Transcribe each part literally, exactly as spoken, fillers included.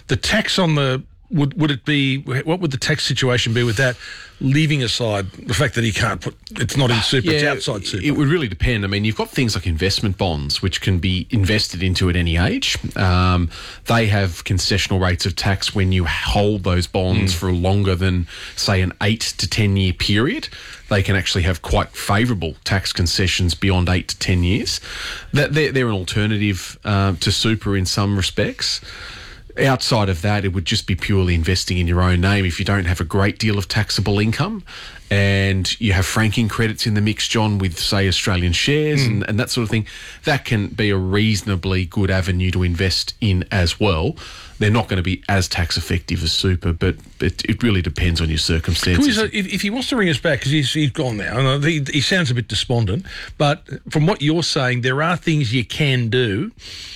the tax on the would would it be? What would the tax situation be with that? Leaving aside the fact that he can't put it's not in super, yeah, it's outside super. It would really depend. I mean, you've got things like investment bonds, which can be invested into at any age. Um, they have concessional rates of tax when you hold those bonds mm. for longer than, say, an eight to ten year period. They can actually have quite favourable tax concessions beyond eight to ten years. That they're, they're an alternative uh, to super in some respects. Outside of that, it would just be purely investing in your own name if you don't have a great deal of taxable income and you have franking credits in the mix, John, with, say, Australian shares mm. and, and that sort of thing. That can be a reasonably good avenue to invest in as well. They're not going to be as tax effective as super, but, but it really depends on your circumstances. If, if he wants to ring us back, because he's, he's gone now, and he, he sounds a bit despondent, but from what you're saying, there are things you can do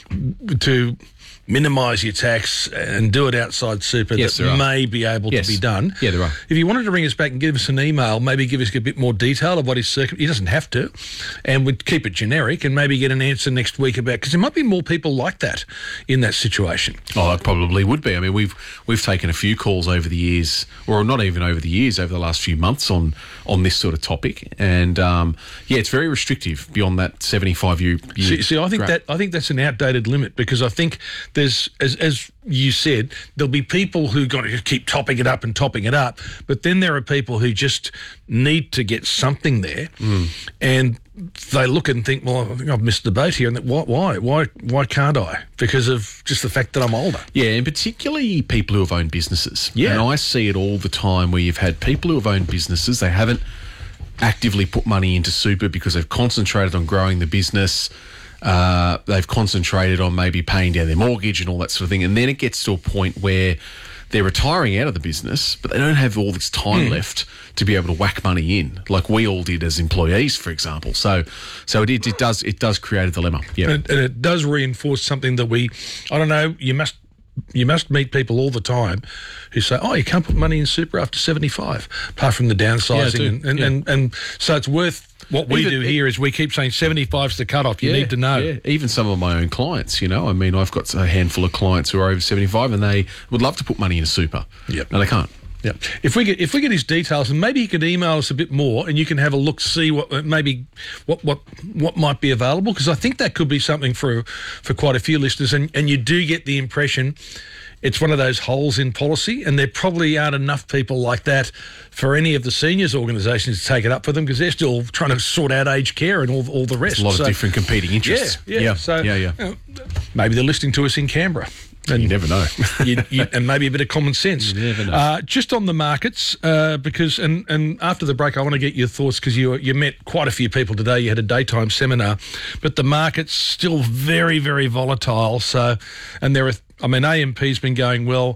to minimise your tax and do it outside super yes, that may be able yes. to be done. Yeah, there are. If you wanted to ring us back and give us an email, maybe give us a bit more detail of what his circum. He doesn't have to, and we'd keep it generic and maybe get an answer next week about, because there might be more people like that in that situation. Oh, it probably would be. I mean, we've we've taken a few calls over the years, or not even over the years, over the last few months on on this sort of topic, and um, yeah, it's very restrictive beyond that seventy-five year. See, see, I think that I think that's an outdated limit, because I think there's, as as you said, there'll be people who got to keep topping it up and topping it up, but then there are people who just need to get something there, mm. and they look and think, well, I think I've missed the boat here, and that, why, why, why, why can't I? Because of just the fact that I'm older. Yeah, and particularly people who have owned businesses. Yeah, and I see it all the time where you've had people who have owned businesses, they haven't actively put money into super because they've concentrated on growing the business. Uh, they've concentrated on maybe paying down their mortgage and all that sort of thing, and then it gets to a point where they're retiring out of the business, but they don't have all this time mm. left to be able to whack money in, like we all did as employees, for example. So, so it, it does it does create a dilemma. Yeah, and, and it does reinforce something that we, I don't know, you must. You must meet people all the time who say, oh, you can't put money in super after seventy-five, apart from the downsizing. Yeah, and, and, yeah. and, and so it's worth, what we even, do here is we keep saying seventy-five's the cutoff. You yeah, need to know. Yeah. Even some of my own clients, you know, I mean, I've got a handful of clients who are over seventy-five and they would love to put money in a super. Yep. No, they can't. Yeah, if we get if we get his details, and maybe he could email us a bit more, and you can have a look, see what maybe what what what might be available, because I think that could be something for for quite a few listeners, and and you do get the impression it's one of those holes in policy, and there probably aren't enough people like that for any of the seniors organisations to take it up for them, because they're still trying to sort out aged care and all all the rest. There's a lot so, of different competing interests. Yeah, yeah. yeah. So yeah, yeah. You know, maybe they're listening to us in Canberra. And you never know. you, you, and maybe a bit of common sense. You never know. Uh, just on the markets, uh, because, and, and after the break, I want to get your thoughts, because you you met quite a few people today. You had a daytime seminar, but the market's still very, very volatile. So, and there are, I mean, A M P's been going well.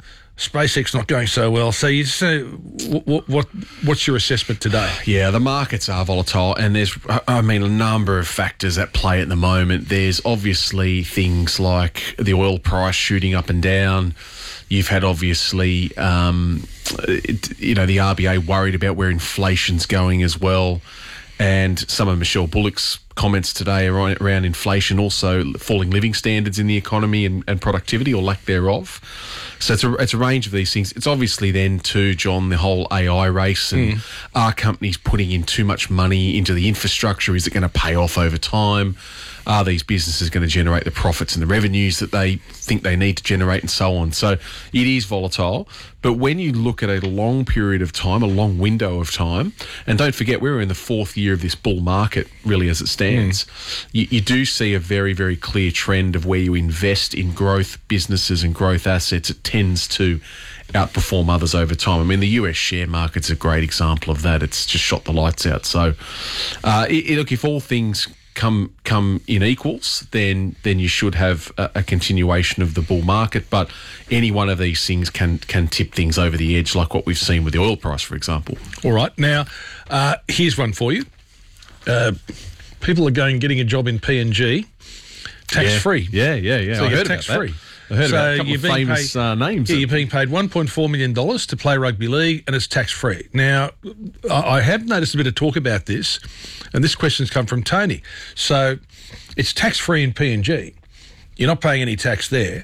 SpaceX not going so well. So you say, what, what what's your assessment today? Yeah, the markets are volatile, and there's, I mean, a number of factors at play at the moment. There's obviously things like the oil price shooting up and down. You've had obviously, um, it, you know, the R B A worried about where inflation's going as well. And some of Michelle Bullock's comments today around, around inflation, also falling living standards in the economy and, and productivity or lack thereof. So it's a, it's a range of these things. It's obviously then too, John, the whole A I race, and mm. are companies putting in too much money into the infrastructure? Is it going to pay off over time? Are these businesses going to generate the profits and the revenues that they think they need to generate, and so on? So it is volatile. But when you look at a long period of time, a long window of time, and don't forget, we're in the fourth year of this bull market, really, as it stands, mm. you, you do see a very, very clear trend of where you invest in growth businesses and growth assets. It tends to outperform others over time. I mean, the U S share market's a great example of that. It's just shot the lights out. So, uh, it, it, look, if all things come come in equals, then then you should have a, a continuation of the bull market. But any one of these things can can tip things over the edge, like what we've seen with the oil price, for example. All right. Now, uh, here's one for you. Uh, people are going getting a job in P N G, tax-free. Yeah, yeah, yeah. yeah. So I you're heard tax-free. About that. I heard so about a couple of famous paid, uh, names. Yeah, you're being paid one point four million dollars to play rugby league, and it's tax-free. Now, I have noticed a bit of talk about this, and this question's come from Tony. So it's tax-free in P N G. You're not paying any tax there,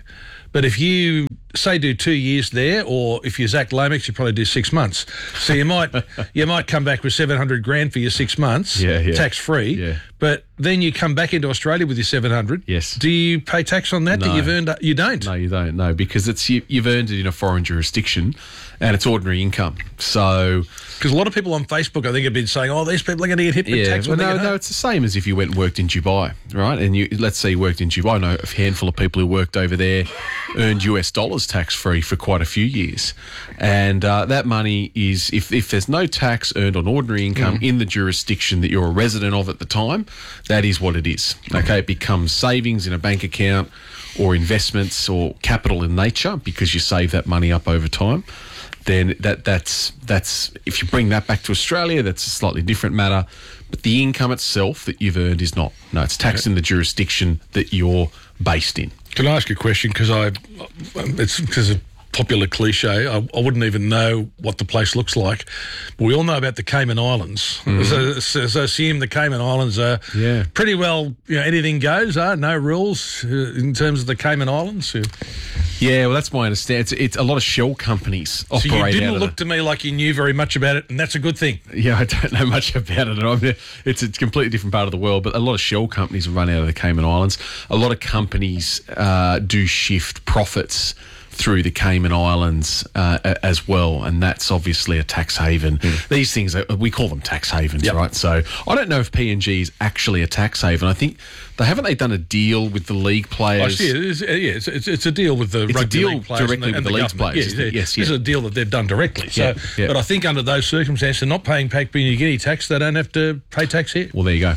But if you, say, do two years there, or if you're Zach Lomax, you probably do six months. So you might you might come back with seven hundred grand for your six months, yeah, yeah. tax-free. Yeah. But then you come back into Australia with your seven hundred. Yes. Do you pay tax on that No. that you've earned? You don't? No, you don't. No, because it's you, you've earned it in a foreign jurisdiction, and it's ordinary income. So, Because a lot of people on Facebook, I think, have been saying, "Oh, these people are going to get hit with yeah, tax." well, when they no, get no, home." it's the same as if you went and worked in Dubai, right? And you let's say you worked in Dubai. I know a handful of people who worked over there, earned U S dollars tax free for quite a few years, and uh, that money is if if there's no tax earned on ordinary income Mm. in the jurisdiction that you're a resident of at the time, that is what it is. Okay, it becomes savings in a bank account or investments or capital in nature because you save that money up over time. Then that that's that's if you bring that back to Australia, that's a slightly different matter. But the income itself that you've earned is not. No, it's taxed in the jurisdiction that you're based in. Can I ask a question? Because I, it's because of popular cliche. I, I wouldn't even know what the place looks like. But we all know about the Cayman Islands. Mm. So, so, so I assume the Cayman Islands are Yeah. pretty well, you know, anything goes. Uh, no rules uh, in terms of the Cayman Islands. So, Yeah, well, that's my understanding. It's, it's a lot of shell companies so operate you out didn't of look to me like you knew very much about it, and that's a good thing. the, Yeah, I don't know much about it. I mean, it's a completely different part of the world, but a lot of shell companies run out of the Cayman Islands. A lot of companies uh, do shift profits through the Cayman Islands uh, a- as well, and that's obviously a tax haven. Mm. These things, are, we call them tax havens, Yep. right? So I don't know if P N G is actually a tax haven. I think they haven't they done a deal with the league players. I see. It is, yeah, it's, it's, it's a deal with the It's a rugby deal league players directly and the, with and the league's government. players, Yeah, isn't it? yeah. Yes, This is yeah. a deal that they've done directly. So, Yeah, yeah. But I think under those circumstances, they're not paying Papua New Guinea tax. They don't have to pay tax here. Well, there you go.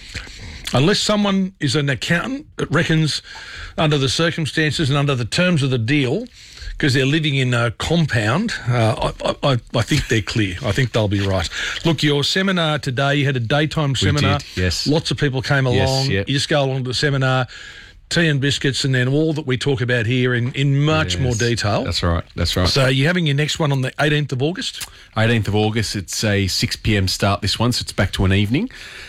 Unless someone is an accountant that reckons under the circumstances and under the terms of the deal, because they're living in a compound, uh, I, I, I think they're clear. I think they'll be right. Look, your seminar today, you had a daytime seminar. did, yes. Lots of people came Yes, along. yeah. You just go along to the seminar, tea and biscuits, and then all that we talk about here in, in much Yes, more detail. That's right. That's right. So you're having your next one on the eighteenth of August? eighteenth of August, it's a six p.m. start this one, so it's back to an evening.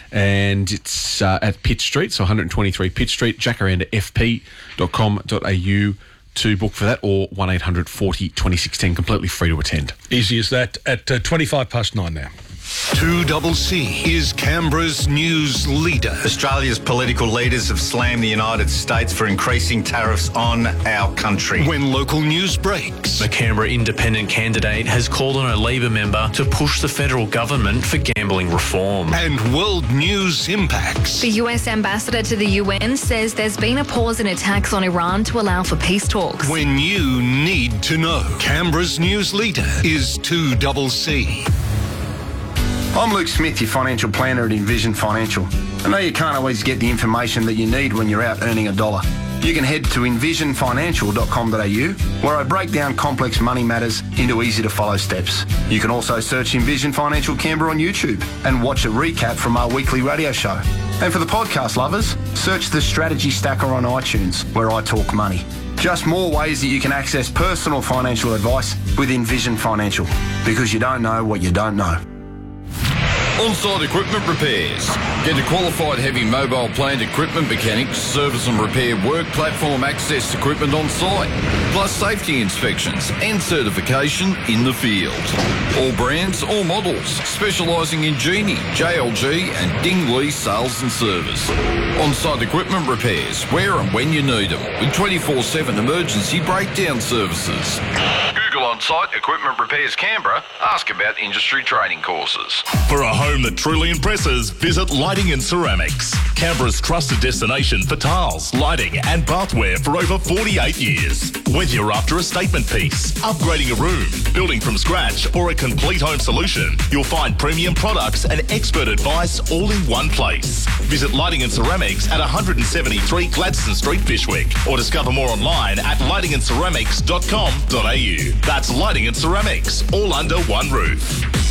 And it's uh, at Pitt Street, so one twenty-three Pitt Street, jacaranda f p dot com dot a u to book for that, or one eight hundred forty twenty-six ten, completely free to attend. Easy as that, at uh, twenty-five past nine now. two C C is Canberra's news leader. Australia's political leaders have slammed the United States for increasing tariffs on our country. When local news breaks, The Canberra independent candidate has called on a Labor member to push the federal government for gambling reform. and world news impacts. The U S ambassador to the U N says there's been a pause in attacks on Iran to allow for peace talks. When you need to know, Canberra's news leader is two C C. I'm Luke Smith, your financial planner at Envision Financial. I know you can't always get the information that you need when you're out earning a dollar. You can head to envision financial dot com dot a u, where I break down complex money matters into easy-to-follow steps. You can also search Envision Financial Canberra on YouTube and watch a recap from our weekly radio show. And for the podcast lovers, search the Strategy Stacker on iTunes, where I talk money. Just more ways that you can access personal financial advice with Envision Financial, because you don't know what you don't know. On-site equipment repairs. Get a qualified heavy mobile plant equipment mechanic to service and repair work platform access equipment on site, plus safety inspections and certification in the field. All brands, all models, specialising in Genie, J L G and Dingley sales and service. On-site equipment repairs, where and when you need them, with twenty-four seven emergency breakdown services. Google On-Site Equipment Repairs Canberra. Ask about industry training courses. For a home that truly impresses, visit Lighting and Ceramics, Canberra's trusted destination for tiles, lighting and bathware for over forty-eight years. Whether you're after a statement piece, upgrading a room, building from scratch or a complete home solution, you'll find premium products and expert advice all in one place. Visit Lighting and Ceramics at one seventy-three Gladstone Street, Fishwick, or discover more online at lighting and ceramics dot com dot a u. That's Lighting and Ceramics, all under one roof.